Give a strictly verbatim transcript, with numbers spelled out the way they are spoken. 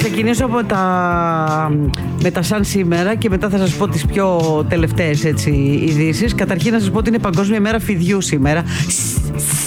ξεκινήσω από τα, με τα σαν σήμερα και μετά θα σας πω τις πιο τελευταίες έτσι ειδήσεις. Καταρχήν να σας πω ότι είναι Παγκόσμια ημέρα φιδιού σήμερα.